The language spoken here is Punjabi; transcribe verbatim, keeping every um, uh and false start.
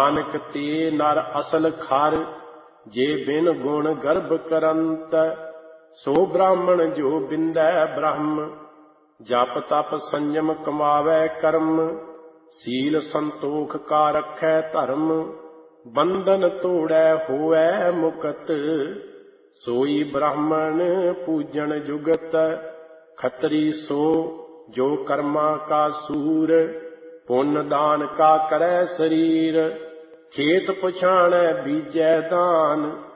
ਨਾਨਕ ਤੇ ਨਰ ਅਸਲ ਖਰ, ਜੇ ਬਿਨ ਗੁਣ ਗਰਭ ਕਰੰਤ। ਸੋ ਬ੍ਰਾਹਮਣ ਜੋ ਬਿੰਦੈ ਬ੍ਰਹਮ, ਜਪ ਤਪ ਸੰਜਮ ਕਮਾਵੈ ਕਰਮ। ਸੀਲ ਸੰਤੋਖ ਕਾ ਰਖੈ ਧਰਮ, ਬੰਧਨ ਤੋੜੈ ਹੋਵੈ ਮੁਕਤ। ਸੋਈ ਬ੍ਰਾਹਮਣ ਪੂਜਨ ਜੁਗਤ, ਖੱਤਰੀ ਸੋ ਜੋ ਕਰਮਾ ਕਾ ਸੂਰ। ਪੁੰਨ ਦਾਨ ਕਾ ਕਰੈ ਸਰੀਰ, ਖੇਤ ਪਛਾਣੈ ਬੀਜੈ ਦਾਨ।